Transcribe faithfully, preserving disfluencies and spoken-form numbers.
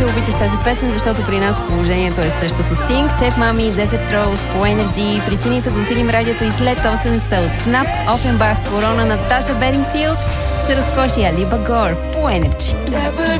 че обичаш тази песен, защото при нас положението е същото. Sting, Chef Mami, Desert Rose по Energy. Причините да усилим радиото и след осем са от Снап, Офенбах, Корона, Наташа Беринфилд, за разкоши Али Багор по Energy.